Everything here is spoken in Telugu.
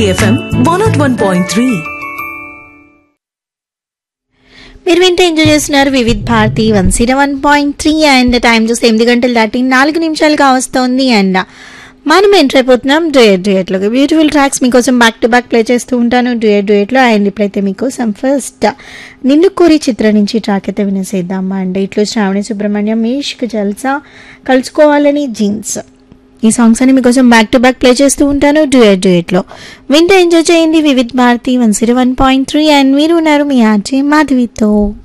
భారతి FM 101.3. మీరు వింటే ఎంజాయ్ చేస్తున్నారు వివిధ్ భారతి 101.3 అండ్ టైం చూస్తే 8 గంటలు దాటి 4 నిమిషాలుగా వస్తోంది. అండ్ మనం ఎంటర్ అయిపోతున్నాం డ్యూయట్లోకి. బ్యూటిఫుల్ ట్రాక్స్ మీకోసం బ్యాక్ టు బ్యాక్ ప్లే చేస్తూ ఉంటాను డ్యూయట్లో. అండ్ ఇప్పుడైతే మీకోసం ఫస్ట్ నిన్ను కోరి చిత్రం నుంచి ట్రాక్ అయితే వినేసేద్దామా అండి. ఇట్లు శ్రావణి సుబ్రహ్మణ్యం, ఈష్క్ జల్సా, కలుసుకోవాలని జీన్స్, ఈ సాంగ్స్ అని మీకోసం బ్యాక్ టు బ్యాక్ ప్లే చేస్తూ ఉంటాను డ్యూయట్లో. వింటే ఎంజాయ్ చేయండి వివిధ్ భారతి 101.3 అండ్ మీరు ఉన్నారు మీ ఆర్జే మాధవితో.